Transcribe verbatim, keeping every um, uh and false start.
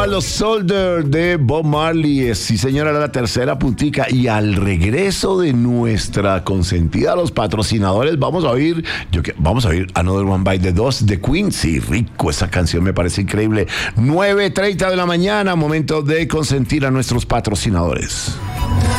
A los Soldier de Bob Marley, sí señora, era la tercera puntica. Y al regreso de nuestra consentida, los patrocinadores, vamos a oír, yo que, vamos a oír Another One by the Dos de Quincy. Rico, esa canción me parece increíble. nueve treinta de la mañana, momento de consentir a nuestros patrocinadores.